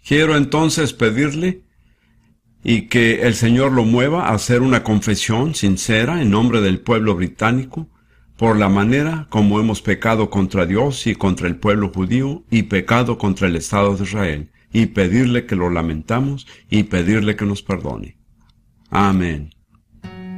Quiero entonces pedirle y que el Señor lo mueva a hacer una confesión sincera en nombre del pueblo británico por la manera como hemos pecado contra Dios y contra el pueblo judío y pecado contra el Estado de Israel, y pedirle que lo lamentamos y pedirle que nos perdone. Amén.